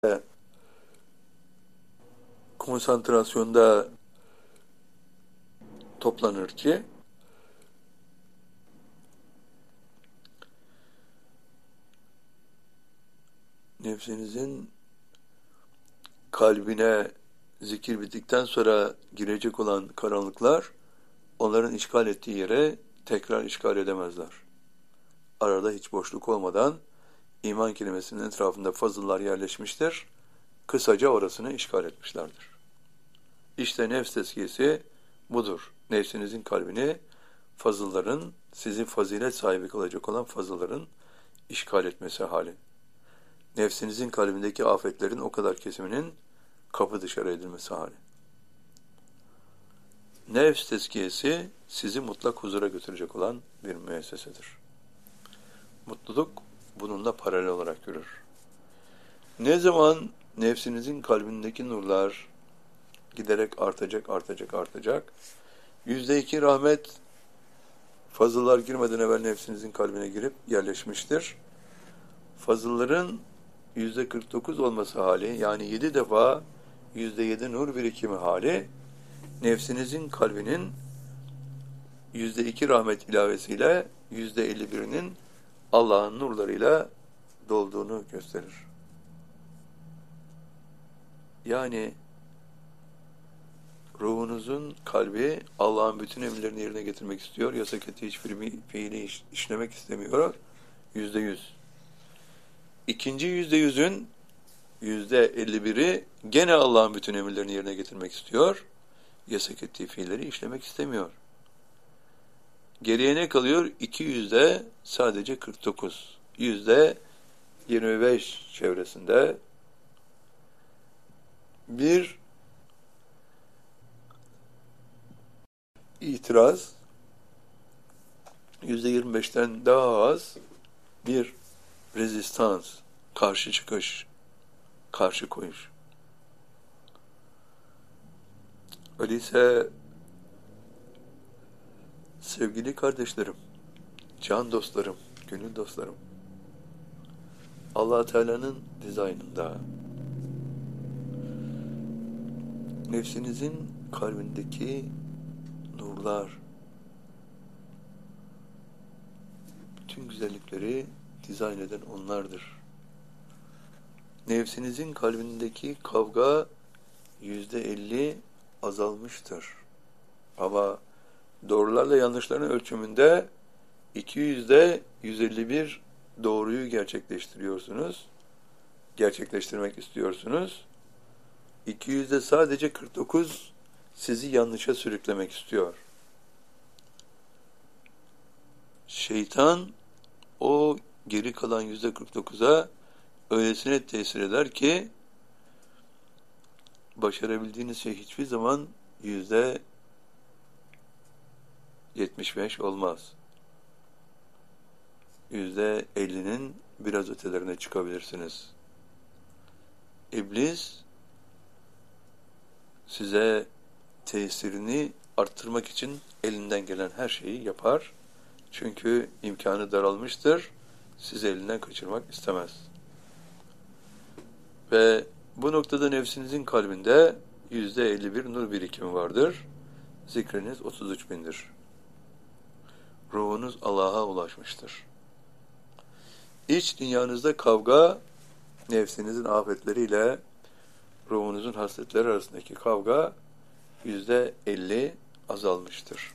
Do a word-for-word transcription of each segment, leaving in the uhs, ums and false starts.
konsantrasyonda toplanır ki nefsinizin kalbine zikir bittikten sonra girecek olan karanlıklar onların işgal ettiği yere tekrar işgal edemezler. Arada hiç boşluk olmadan iman kelimesinin etrafında fazıllar yerleşmiştir. Kısaca orasını işgal etmişlerdir. İşte nefs tezkiyesi budur. Nefsinizin kalbini fazılların, sizi fazilet sahibi kılacak olan fazılların işgal etmesi hali. Nefsinizin kalbindeki afetlerin o kadar kesiminin kapı dışarı edilmesi hali. Nefs tezkiyesi sizi mutlak huzura götürecek olan bir müessesedir. Mutluluk bununla paralel olarak yürür. Ne zaman nefsinizin kalbindeki nurlar giderek artacak, artacak, artacak, yüzde iki rahmet fazıllar girmeden evvel nefsinizin kalbine girip yerleşmiştir. Fazılların yüzde kırk dokuz olması hali, yani yedi defa yüzde yedi nur birikimi hali, nefsinizin kalbinin yüzde iki rahmet ilavesiyle yüzde elli birinin Allah'ın nurlarıyla dolduğunu gösterir. Yani ruhunuzun kalbi Allah'ın bütün emirlerini yerine getirmek istiyor, yasak ettiği hiçbir fiili iş, işlemek istemiyor. Yüzde yüz. İkinci yüzde yüzün yüzde elli biri gene Allah'ın bütün emirlerini yerine getirmek istiyor, yasak ettiği fiilleri işlemek istemiyor. Geriye ne kalıyor? İki yüzde sadece kırk dokuz. Yüzde yirmi beş çevresinde bir itiraz, yüzde yirmi beşten daha az bir rezistans, karşı çıkış, karşı koyuş. Öyleyse sevgili kardeşlerim, can dostlarım, gönül dostlarım, Allah Teala'nın dizaynında nefsinizin kalbindeki nurlar, bütün güzellikleri dizayn eden onlardır. Nefsinizin kalbindeki kavga yüzde elli azalmıştır. Ama doğrularla yanlışların ölçümünde iki yüzde yüz elli bir doğruyu gerçekleştiriyorsunuz. Gerçekleştirmek istiyorsunuz. iki yüzde sadece kırk dokuz sizi yanlışa sürüklemek istiyor. Şeytan o geri kalan yüzde kırk dokuza öylesine tesir eder ki başarabildiğiniz şey hiçbir zaman yüzde yetmiş beş olmaz. Yüzde ellinin biraz ötelerine çıkabilirsiniz. İblis size tesirini arttırmak için elinden gelen her şeyi yapar. Çünkü imkanı daralmıştır. Sizi elinden kaçırmak istemez. Ve bu noktada nefsinizin kalbinde yüzde elli bir nur birikimi vardır. Zikriniz otuz üç bindir. Ruhunuz Allah'a ulaşmıştır. İç dünyanızda kavga, nefsinizin afetleriyle ruhunuzun hasletleri arasındaki kavga yüzde elli azalmıştır.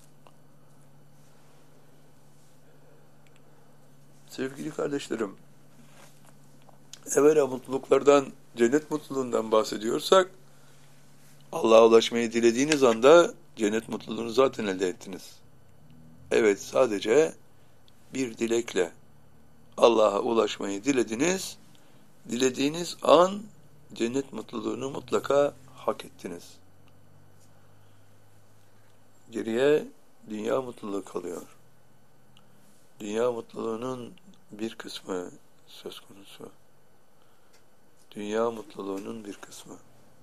Sevgili kardeşlerim, evvela mutluluklardan, cennet mutluluğundan bahsediyorsak, Allah'a ulaşmayı dilediğiniz anda cennet mutluluğunu zaten elde ettiniz. Evet, sadece bir dilekle Allah'a ulaşmayı dilediniz, dilediğiniz an cennet mutluluğunu mutlaka hak ettiniz. Geriye dünya mutluluğu kalıyor. Dünya mutluluğunun bir kısmı söz konusu. Dünya mutluluğunun bir kısmı.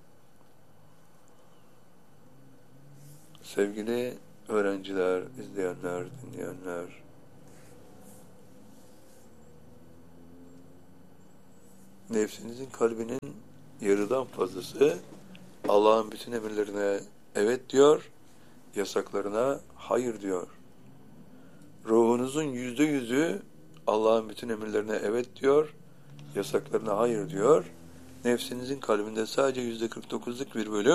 Sevgili öğrenciler, izleyenler, dinleyenler, nefsinizin kalbinin yarıdan fazlası Allah'ın bütün emirlerine evet diyor, yasaklarına hayır diyor. Ruhunuzun yüzde yüzü Allah'ın bütün emirlerine evet diyor, yasaklarına hayır diyor. Nefsinizin kalbinde sadece yüzde kırk dokuzluk bir bölüm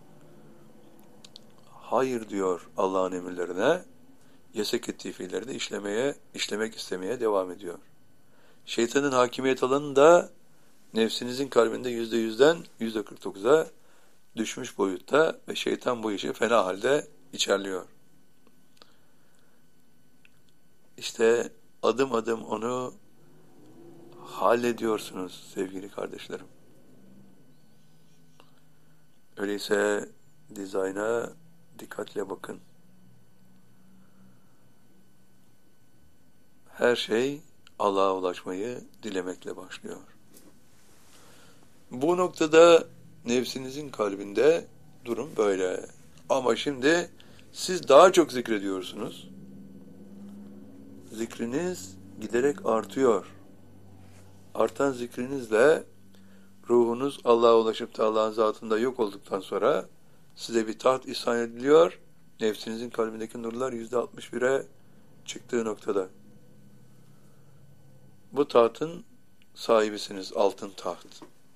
hayır diyor Allah'ın emirlerine, yasak ettiği fiilleri de işlemeye, işlemek istemeye devam ediyor. Şeytanın hakimiyet alanı da nefsinizin kalbinde yüzde yüzden yüzde kırk dokuza düşmüş boyutta ve şeytan bu işi fena halde içerliyor. İşte adım adım onu hallediyorsunuz sevgili kardeşlerim. Öyleyse dizayna dikkatle bakın. Her şey Allah'a ulaşmayı dilemekle başlıyor. Bu noktada nefsinizin kalbinde durum böyle. Ama şimdi siz daha çok zikrediyorsunuz. Zikriniz giderek artıyor. Artan zikrinizle ruhunuz Allah'a ulaşıp da Allah'ın zatında yok olduktan sonra size bir taht ihsan ediliyor. Nefsinizin kalbindeki nurlar yüzde altmış bire çıktığı noktada. Bu tahtın sahibisiniz, altın taht.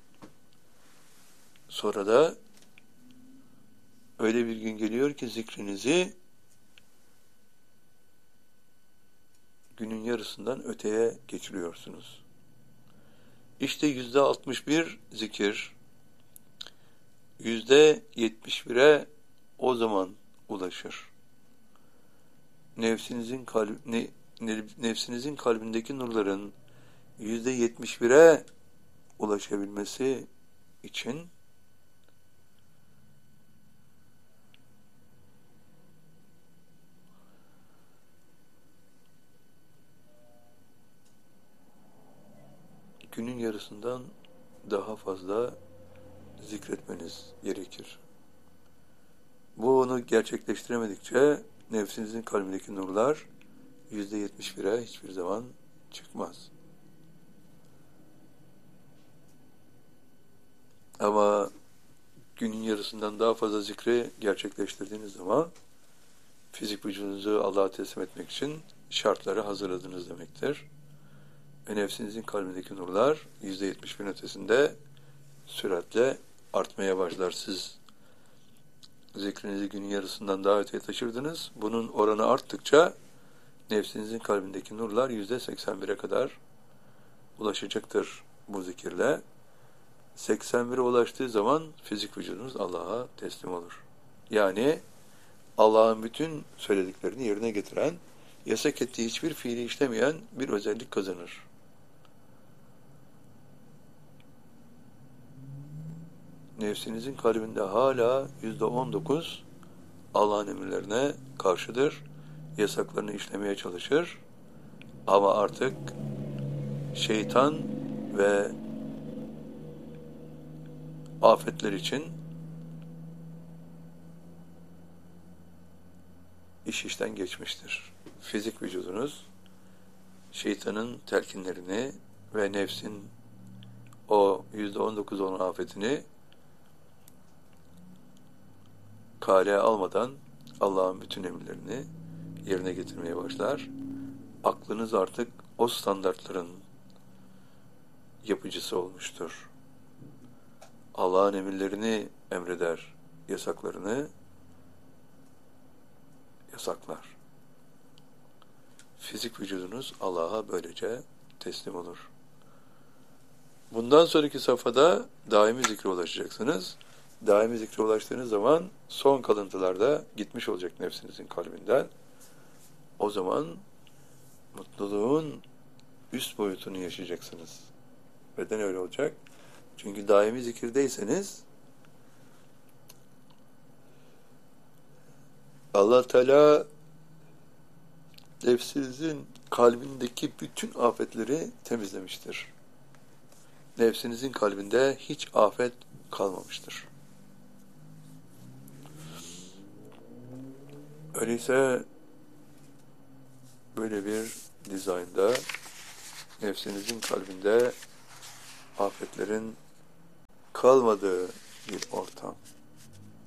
Sonra da öyle bir gün geliyor ki zikrinizi günün yarısından öteye geçiriyorsunuz. İşte yüzde altmış bir zikir, yüzde yetmiş bire o zaman ulaşır. Nefsinizin kalb, ne, ne, nefsinizin kalbindeki nurların yüzde yetmiş bire ulaşabilmesi için günün yarısından daha fazla zikretmeniz gerekir. Bunu gerçekleştiremedikçe nefsinizin kalbindeki nurlar yüzde yetmiş bire hiçbir zaman çıkmaz. Ama günün yarısından daha fazla zikri gerçekleştirdiğiniz zaman fizik vücudunuzu Allah'a teslim etmek için şartları hazırladınız demektir. Ve nefsinizin kalbindeki nurlar yüzde yetmiş bin ötesinde süratle artmaya başlar. Siz zikrinizi günün yarısından daha öteye taşırdınız. Bunun oranı arttıkça nefsinizin kalbindeki nurlar yüzde seksen bire kadar ulaşacaktır bu zikirle. seksen bire ulaştığı zaman fizik vücudunuz Allah'a teslim olur. Yani Allah'ın bütün söylediklerini yerine getiren, yasak ettiği hiçbir fiili işlemeyen bir özellik kazanır. Nefsinizin kalbinde hala yüzde on dokuz Allah'ın emirlerine karşıdır, yasaklarını işlemeye çalışır. Ama artık şeytan ve afetler için iş işten geçmiştir. Fizik vücudunuz şeytanın telkinlerini ve nefsin o yüzde on dokuz olan afetini kale almadan Allah'ın bütün emirlerini yerine getirmeye başlar. Aklınız artık o standartların yapıcısı olmuştur. Allah'ın emirlerini emreder, yasaklarını yasaklar. Fizik vücudunuz Allah'a böylece teslim olur. Bundan sonraki safhada daimi zikre ulaşacaksınız. Daimi zikre ulaştığınız zaman son kalıntılar da gitmiş olacak nefsinizin kalbinden. O zaman mutluluğun üst boyutunu yaşayacaksınız. Neden öyle olacak? Çünkü daimi zikirdeyseniz Allah Teala nefsinizin kalbindeki bütün afetleri temizlemiştir. Nefsinizin kalbinde hiç afet kalmamıştır. Öyleyse böyle bir dizaynda nefsinizin kalbinde afetlerin kalmadığı bir ortam.